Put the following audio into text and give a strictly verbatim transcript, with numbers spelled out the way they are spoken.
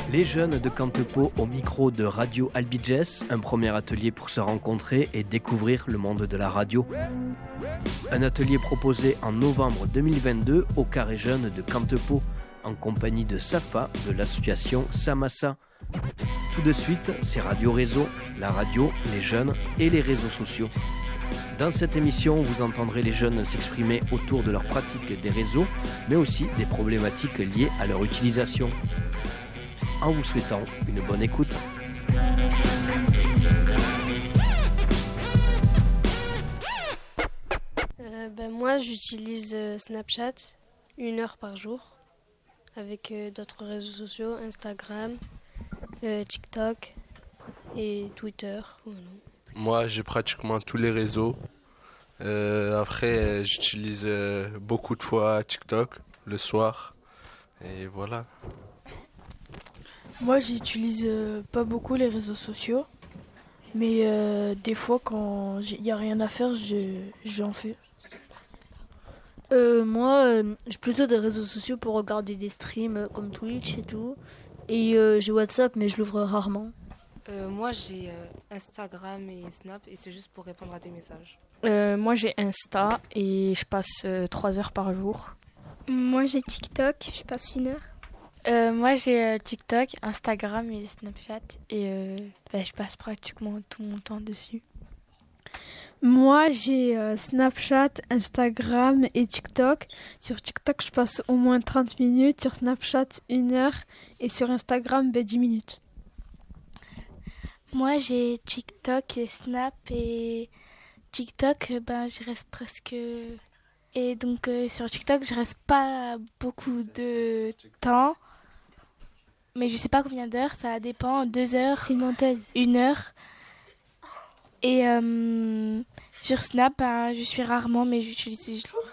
Les jeunes de Cantepo au micro de Radio Albiges, un premier atelier pour se rencontrer et découvrir le monde de la radio. Un atelier proposé en novembre deux mille vingt-deux au Carré Jeune de Cantepo, en compagnie de Safa de l'association Samassa. Tout de suite, c'est Radio Réseau, la radio, les jeunes et les réseaux sociaux. Dans cette émission, vous entendrez les jeunes s'exprimer autour de leur pratique des réseaux, mais aussi des problématiques liées à leur utilisation. En vous souhaitant une bonne écoute. Euh, ben moi, j'utilise euh, Snapchat une heure par jour avec euh, d'autres réseaux sociaux, Instagram, euh, TikTok et Twitter. Voilà. Moi, j'ai pratiquement tous les réseaux. Euh, après, j'utilise euh, beaucoup de fois TikTok le soir. Et voilà. Moi, j'utilise euh, pas beaucoup les réseaux sociaux. Mais euh, des fois, quand il n'y a rien à faire, je, j'en fais. Euh, moi, euh, j'ai plutôt des réseaux sociaux pour regarder des streams euh, comme Twitch et tout. Et euh, j'ai WhatsApp, mais je l'ouvre rarement. Euh, moi, j'ai euh, Instagram et Snap, et c'est juste pour répondre à des messages. Euh, moi, j'ai Insta et je passe euh, trois heures par jour. Moi, j'ai TikTok, je passe une heure. Euh, moi, j'ai euh, TikTok, Instagram et Snapchat, et euh, bah, je passe pratiquement tout mon temps dessus. Moi, j'ai euh, Snapchat, Instagram et TikTok. Sur TikTok, je passe au moins trente minutes. Sur Snapchat, une heure. Et sur Instagram, ben, dix minutes. Moi, j'ai TikTok et Snap. Et TikTok, ben, je reste presque... Et donc, euh, sur TikTok, je reste pas beaucoup de temps. Mais je sais pas combien d'heures. Ça dépend. Deux heures. C'est une menteuse. Une heure. Et euh, sur Snap, ben, je suis rarement, mais j'utilise